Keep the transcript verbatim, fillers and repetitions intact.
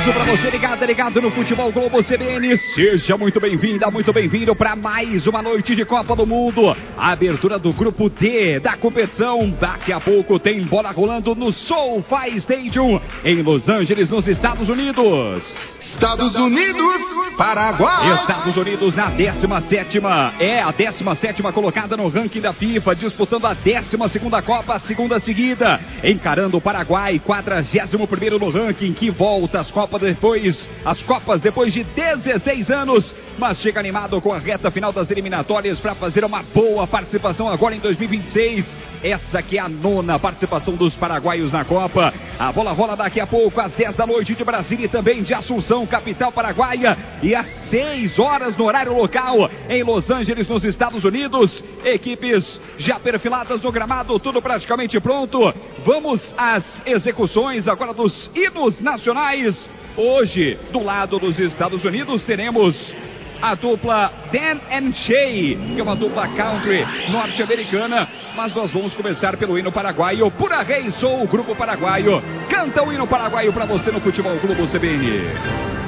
abraço pra você ligado, ligado no Futebol Globo C B N. Seja muito bem-vinda, muito bem-vindo para mais uma noite de Copa do Mundo. A abertura do grupo D da competição. Daqui a pouco tem bola rolando no SoFi Stadium em Los Angeles, nos Estados Unidos. Estados Unidos, Paraguai. Estados Unidos na décima sétima. É a décima sétima colocada no ranking da FIFA, disputando a décima segunda Copa, a segunda seguida. Encarando o Paraguai, quadragésimo primeiro no ranking, que volta às Copas depois, as Copas depois de dezesseis anos, mas chega animado com a reta final das eliminatórias para fazer uma boa participação agora em dois mil e vinte e seis. Essa que é a nona participação dos paraguaios na Copa. A bola rola daqui a pouco às dez da noite de Brasília e também de Assunção, capital paraguaia, e às seis horas no horário local em Los Angeles, nos Estados Unidos. Equipes já perfiladas no gramado, tudo praticamente pronto. Vamos às execuções agora dos hinos nacionais. Hoje, do lado dos Estados Unidos, teremos a dupla Dan and Shay, que é uma dupla country norte-americana, mas nós vamos começar pelo hino paraguaio. Pura Rei Sou, o grupo paraguaio, canta o hino paraguaio para você no Futebol Globo C B N.